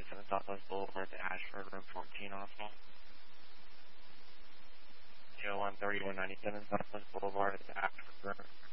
197 Southwest Boulevard to Ashford, room 14 also. 0130 197 Southwest Boulevard to Ashford,